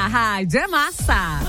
rádio é massa.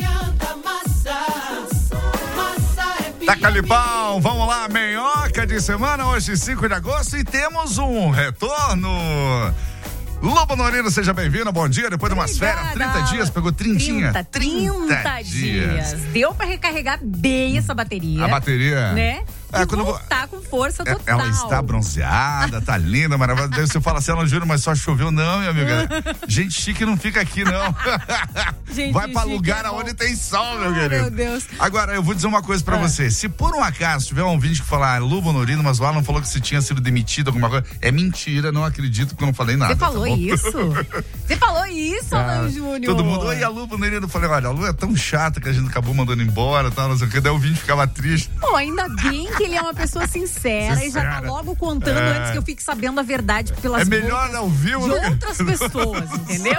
Tacalipão, vamos lá, Menhoca de semana, hoje 5 de agosto e temos um retorno. Lobo Norino, seja bem-vindo, bom dia, depois de umas férias, 30 dias, pegou 30 dias. Deu pra recarregar bem essa bateria. A bateria? Né? É, quando voltar com força total. Ela está bronzeada, tá linda, maravilhosa. Daí você fala assim, ela jura, mas só choveu. Não, minha amiga. Gente chique não fica aqui, não. Gente, vai pra lugar aonde tem sol, meu querido. Meu Deus. Agora, eu vou dizer uma coisa pra você. Se por um acaso tiver um ouvinte que falar Lobo Norino, mas o Alan falou que você tinha sido demitido, alguma coisa, é mentira, não acredito, porque eu não falei nada. Você falou isso? Você falou isso, Alan Júnior? Todo mundo, oi, a Lobo Norino. Eu falei, olha, a Lu é tão chata que a gente acabou mandando embora, tal, não sei o que. Daí o ouvinte ficava triste. Pô, ainda bem que ele é uma pessoa sincera e já tá logo contando antes que eu fique sabendo a verdade pelas É melhor não ouvir de outras pessoas, entendeu?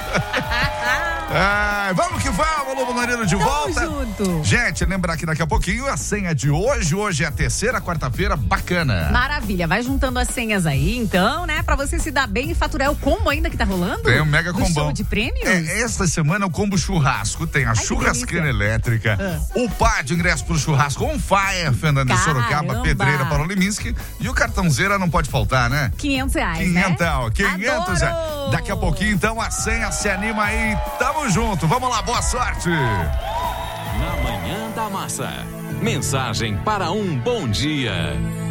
Vamos que vamos, Lobo Norino de volta. Junto. Gente, lembrar que daqui a pouquinho a senha de hoje é a terceira quarta-feira bacana. Maravilha, vai juntando as senhas aí, então, né, pra você se dar bem e faturar o combo ainda que tá rolando. Tem um mega combão. Show de prêmios? Esta semana é o combo churrasco, tem a churrasqueira elétrica, o par de ingresso pro churrasco on fire, Fernando de Sorocaba, Pedreira, Paulo Leminski, e o cartãozeira não pode faltar, né? R$500, né? 500 reais. Daqui a pouquinho, então, a senha se anima aí, tamo junto, vamos lá, boa sorte! Na Manhã da Massa, mensagem para um bom dia.